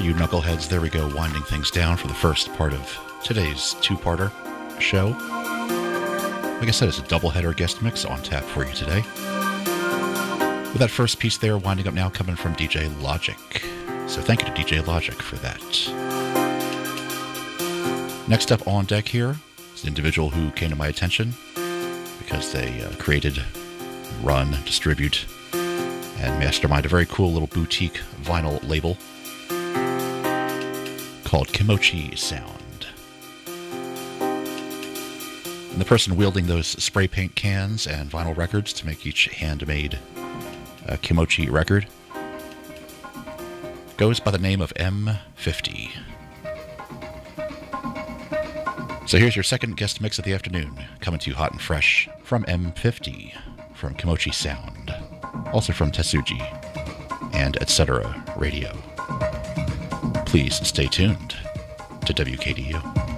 right, you knuckleheads, there we go, winding things down for the first part of today's two-parter show. Like I said, it's a doubleheader guest mix on tap for you today. With that first piece there, winding up now, coming from DJ Logic. So thank you to DJ Logic for that. Next up on deck here is an individual who came to my attention because they created, run, distribute, and mastermind a very cool little boutique vinyl label called Kimochi Sound. And the person wielding those spray paint cans and vinyl records to make each handmade Kimochi record goes by the name of M50. So here's your second guest mix of the afternoon, coming to you hot and fresh from M50, from Kimochi Sound, also from Tetsuji and Etc. Radio. Please stay tuned to WKDU.